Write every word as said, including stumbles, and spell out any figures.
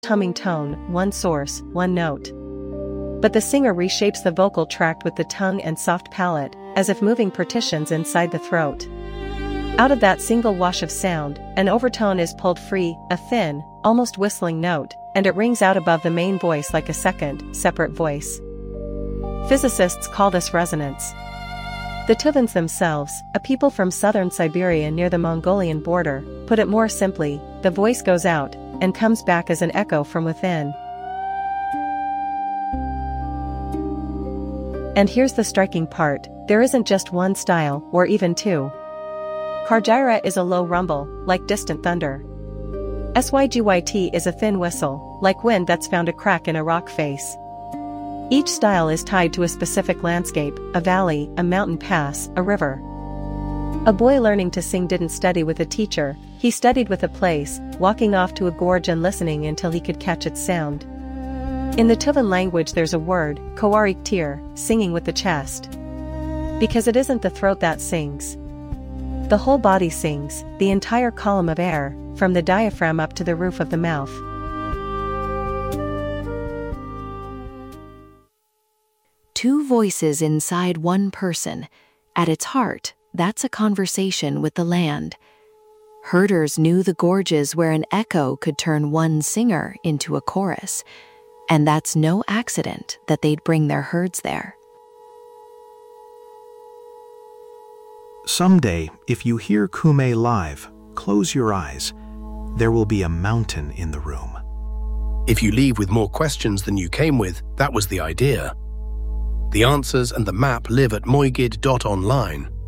humming tone, one source, one note. But the singer reshapes the vocal tract with the tongue and soft palate, as if moving partitions inside the throat. Out of that single wash of sound, an overtone is pulled free, a thin, almost whistling note, and it rings out above the main voice like a second, separate voice. Physicists call this resonance. The Tuvans themselves, a people from southern Siberia near the Mongolian border, put it more simply: the voice goes out, and comes back as an echo from within. And here's the striking part: there isn't just one style, or even two. Kargyra is a low rumble, like distant thunder. Sygyt is a thin whistle, like wind that's found a crack in a rock face. Each style is tied to a specific landscape, a valley, a mountain pass, a river. A boy learning to sing didn't study with a teacher, he studied with a place, walking off to a gorge and listening until he could catch its sound. In the Tuvan language there's a word, koarik tir, singing with the chest. Because it isn't the throat that sings. The whole body sings, the entire column of air, from the diaphragm up to the roof of the mouth. Two voices inside one person. At its heart, that's a conversation with the land. Herders knew the gorges where an echo could turn one singer into a chorus, and that's no accident that they'd bring their herds there. Someday, if you hear Kume live, close your eyes. There will be a mountain in the room. If you leave with more questions than you came with, that was the idea. The answers and the map live at moigid dot online.